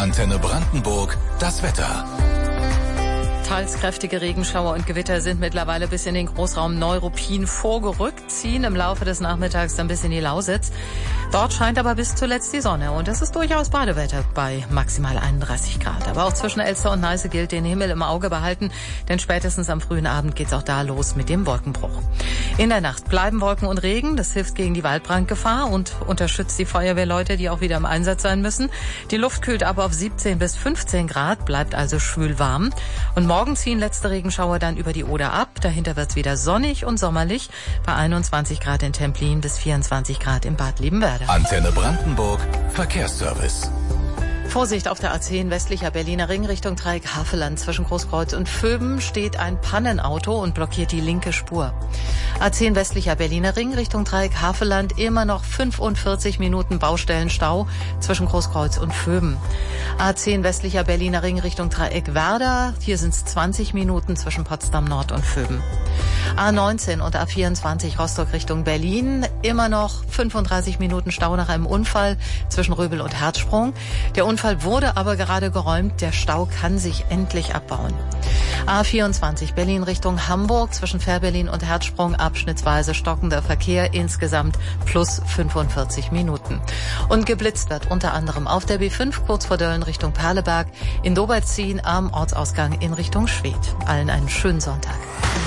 Antenne Brandenburg, das Wetter. Teils kräftige Regenschauer und Gewitter sind mittlerweile bis in den Großraum Neuruppin vorgerückt, ziehen im Laufe des Nachmittags dann bis in die Lausitz. Dort scheint aber bis zuletzt die Sonne und es ist durchaus Badewetter bei maximal 31 Grad. Aber auch zwischen Elster und Neiße gilt, den Himmel im Auge behalten, denn spätestens am frühen Abend geht's auch da los mit dem Wolkenbruch. In der Nacht bleiben Wolken und Regen, das hilft gegen die Waldbrandgefahr und unterstützt die Feuerwehrleute, die auch wieder im Einsatz sein müssen. Die Luft kühlt ab auf 17 bis 15 Grad, bleibt also schwül warm. Und morgen ziehen letzte Regenschauer dann über die Oder ab. Dahinter wird's wieder sonnig und sommerlich bei 21 Grad in Templin bis 24 Grad in Bad Liebenwerda. Antenne Brandenburg, Verkehrsservice. Vorsicht auf der A10 westlicher Berliner Ring Richtung Dreieck Havelland. Zwischen Großkreuz und Vöben steht ein Pannenauto und blockiert die linke Spur. A10 westlicher Berliner Ring Richtung Dreieck Havelland, immer noch 45 Minuten Baustellenstau zwischen Großkreuz und Vöben. A10 westlicher Berliner Ring Richtung Dreieck Werder, hier sind es 20 Minuten zwischen Potsdam Nord und Vöben. A19 und A24 Rostock Richtung Berlin, immer noch 35 Minuten Stau nach einem Unfall zwischen Röbel und Herzsprung. Der Unfall wurde aber gerade geräumt, der Stau kann sich endlich abbauen. A24 Berlin Richtung Hamburg, zwischen Fährberlin und Herzsprung abschnittsweise stockender Verkehr, insgesamt plus 45 Minuten. Und geblitzt wird unter anderem auf der B5 kurz vor Dölln Richtung Perleberg, in Dobertzin am Ortsausgang in Richtung Schwedt. Allen einen schönen Sonntag.